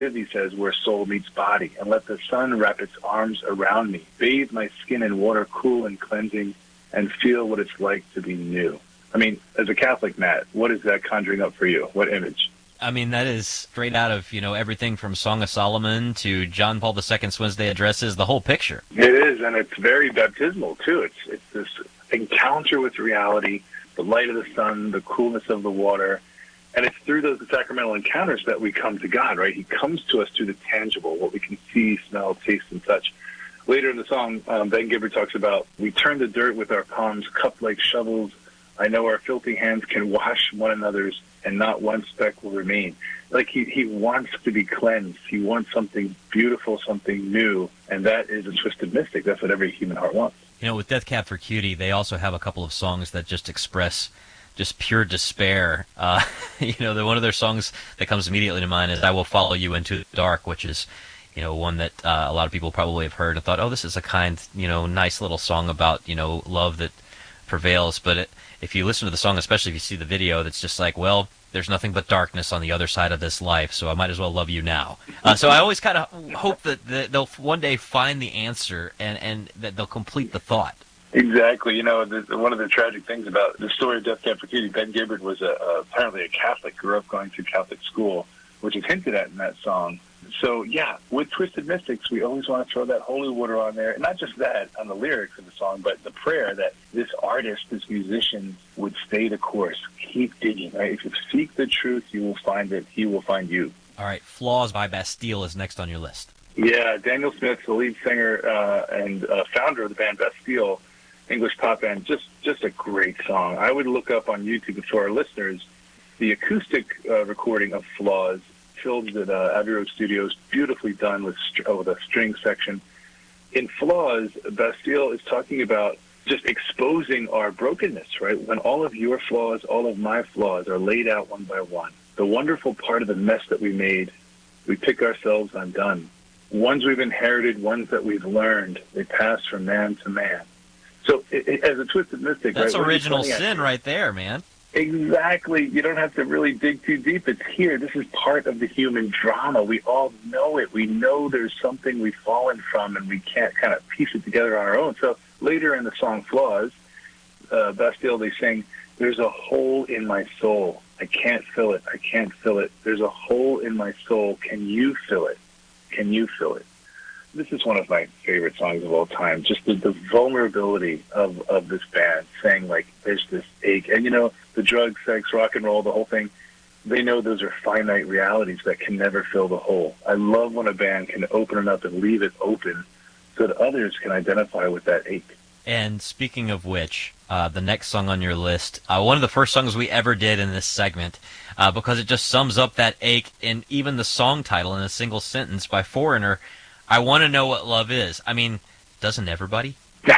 He says, where soul meets body, and let the sun wrap its arms around me, bathe my skin in water cool and cleansing, and feel what it's like to be new. I mean, as a Catholic, Matt, what is that conjuring up for you? What image? I mean, that is straight out of, everything from Song of Solomon to John Paul II's Wednesday addresses, the whole picture. It is, and it's very baptismal, too. It's this encounter with reality, the light of the sun, the coolness of the water, and it's through those sacramental encounters that we come to God, right? He comes to us through the tangible, what we can see, smell, taste, and touch. Later in the song, Ben Gibbard talks about, we turn the dirt with our palms, cupped like shovels. I know our filthy hands can wash one another's, and not one speck will remain. Like he wants to be cleansed. He wants something beautiful, something new, and that is a twisted mystic. That's what every human heart wants. With Death Cab for Cutie, they also have a couple of songs that just express just pure despair. One of their songs that comes immediately to mind is I Will Follow You Into the Dark, which is, one that a lot of people probably have heard and thought, oh, this is a kind, nice little song about, love that prevails. But if you listen to the song, especially if you see the video, that's just like, well, there's nothing but darkness on the other side of this life, so I might as well love you now. So I always kind of hope that they'll one day find the answer and that they'll complete the thought. Exactly. One of the tragic things about the story of Death Cab for Cutie, Ben Gibbard was apparently a Catholic, grew up going to Catholic school, which is hinted at in that song. So, yeah, with Twisted Mystics, we always want to throw that holy water on there. And not just that, on the lyrics of the song, but the prayer that this artist, this musician, would stay the course. Keep digging, right? If you seek the truth, you will find it. He will find you. All right, Flaws by Bastille is next on your list. Yeah, Daniel Smith, the lead singer and founder of the band Bastille, English pop band, just a great song. I would look up on YouTube for our listeners the acoustic recording of Flaws, filmed at Abbey Road Studios, beautifully done with a string section. In Flaws, Bastille is talking about just exposing our brokenness, right? When all of your flaws, all of my flaws are laid out one by one. The wonderful part of the mess that we made, we pick ourselves undone. Ones we've inherited, ones that we've learned, they pass from man to man. So as a Twisted Mystic, that's right, original sin right there, man. Exactly. You don't have to really dig too deep. It's here. This is part of the human drama. We all know it. We know there's something we've fallen from, and we can't kind of piece it together on our own. So later in the song Flaws, Bastille, they sing, there's a hole in my soul. I can't fill it. I can't fill it. There's a hole in my soul. Can you fill it? Can you fill it? This is one of my favorite songs of all time. Just the vulnerability of this band saying, like, there's this ache. And, the drugs, sex, rock and roll, the whole thing, they know those are finite realities that can never fill the hole. I love when a band can open it up and leave it open so that others can identify with that ache. And speaking of which, the next song on your list, one of the first songs we ever did in this segment, because it just sums up that ache in even the song title in a single sentence by Foreigner, I Want to Know What Love Is. I mean, doesn't everybody?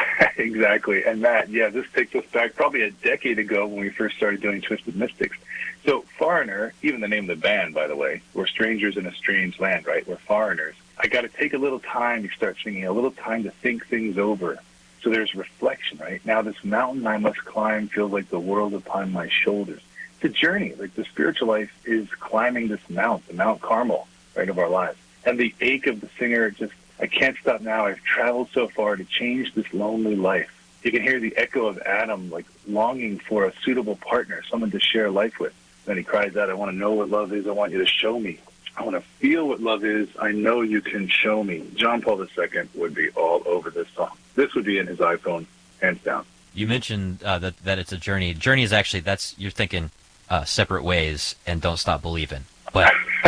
Exactly. And Matt, this takes us back probably a decade ago when we first started doing Twisted Mystics. So Foreigner, even the name of the band, by the way, we're strangers in a strange land, right? We're foreigners. I got to take a little time, you start singing, a little time to think things over. So there's reflection, right? Now this mountain I must climb feels like the world upon my shoulders. It's a journey. Like the spiritual life is climbing this mount, the Mount Carmel, right, of our lives. And the ache of the singer, just, I can't stop now. I've traveled so far to change this lonely life. You can hear the echo of Adam, like longing for a suitable partner, someone to share life with. Then he cries out, I want to know what love is. I want you to show me. I want to feel what love is. I know you can show me. John Paul II would be all over this song. This would be in his iPhone, hands down. You mentioned that it's a journey. Journey is actually, you're thinking separate ways and Don't Stop Believing. But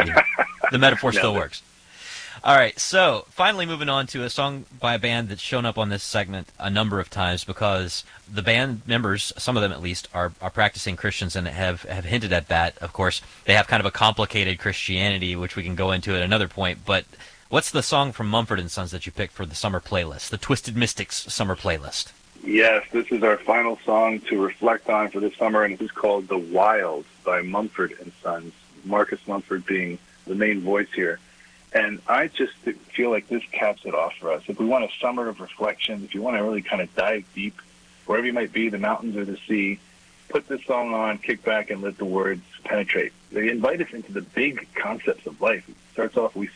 the metaphor still works. All right, so finally moving on to a song by a band that's shown up on this segment a number of times because the band members, some of them at least, are practicing Christians and have hinted at that. Of course, they have kind of a complicated Christianity, which we can go into at another point. But what's the song from Mumford & Sons that you picked for the summer playlist, the Twisted Mystics summer playlist? Yes, this is our final song to reflect on for this summer, and it is called The Wild by Mumford & Sons, Marcus Mumford being the main voice here. And I just feel like this caps it off for us. If we want a summer of reflection, if you want to really kind of dive deep, wherever you might be, the mountains or the sea, put this song on, kick back, and let the words penetrate. They invite us into the big concepts of life. starts off, we